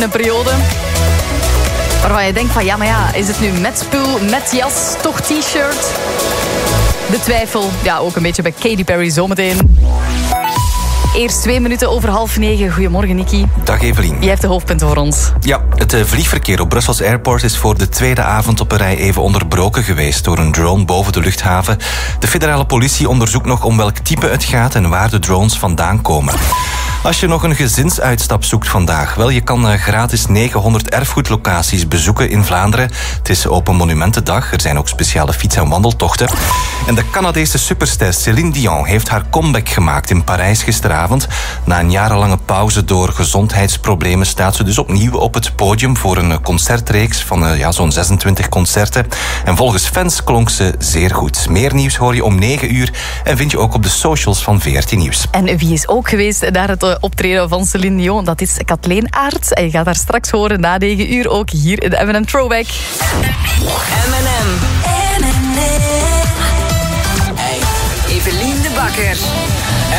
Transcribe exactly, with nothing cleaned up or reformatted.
Een periode waarvan je denkt van ja, maar ja, is het nu met spul, met jas, toch t-shirt? De twijfel, ja, ook een beetje bij Katy Perry zometeen. Eerst twee minuten over half negen. Goedemorgen, Nicky. Dag Evelien. Jij hebt de hoofdpunten voor ons. Ja, het vliegverkeer op Brussels Airport is voor de tweede avond op een rij even onderbroken geweest door een drone boven de luchthaven. De federale politie onderzoekt nog om welk type het gaat en waar de drones vandaan komen. Als je nog een gezinsuitstap zoekt vandaag, wel, je kan gratis negenhonderd erfgoedlocaties bezoeken in Vlaanderen. Het is Open Monumentendag. Er zijn ook speciale fiets- en wandeltochten. En de Canadese superster Céline Dion heeft haar comeback gemaakt in Parijs gisteravond. Na een jarenlange pauze door gezondheidsproblemen staat ze dus opnieuw op het podium voor een concertreeks van ja, zo'n zesentwintig concerten. En volgens fans klonk ze zeer goed. Meer nieuws hoor je om negen uur en vind je ook op de socials van V R T Nieuws. En wie is ook geweest naar het optreden van Céline Dion? Dat is Kathleen Aert. En je gaat haar straks horen na negen uur ook hier in de M en M Throwback. M en M. M en M. Hey, Evelien de Bakker.